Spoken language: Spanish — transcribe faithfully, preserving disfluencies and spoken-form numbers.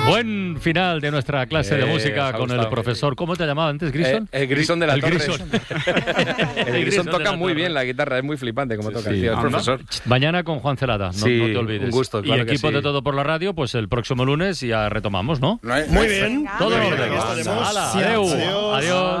Buen final de nuestra clase Eh, de música con el gustado. profesor. ¿Cómo te llamaba antes, Grison? Eh, el Grison de la el Torre. Grison. El Grison de toca la muy Torre. bien la guitarra, es muy flipante como toca Sí. el tío, el Ah, profesor. Mañana con Juan Celada, no, Sí, no te olvides. un gusto, claro y que equipo sí. de Todo por la Radio, pues el próximo lunes ya retomamos, ¿no? No hay- Muy bien. Todo en Muy orden. bien, aquí estaremos. Hala, Sí, adeu. adiós. Adiós.